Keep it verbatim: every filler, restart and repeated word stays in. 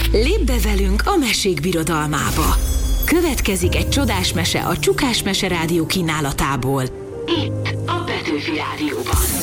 Lépj be velünk a mesék birodalmába. Következik egy csodás mese a Csukás Mese Rádió kínálatából. Itt a Petőfi Rádióban.